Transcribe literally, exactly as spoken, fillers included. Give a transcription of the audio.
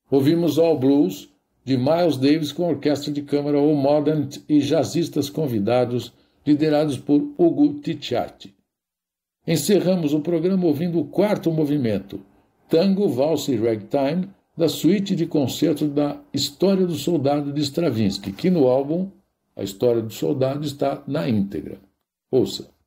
Ouvimos All Blues, de Miles Davis, com a orquestra de câmara All Modern e jazzistas convidados, liderados por Ugo Ticciati. Encerramos o programa ouvindo o quarto movimento, Tango, Valsa e Ragtime, da suíte de concerto da História do Soldado de Stravinsky, que no álbum A História do Soldado está na íntegra. Ouça.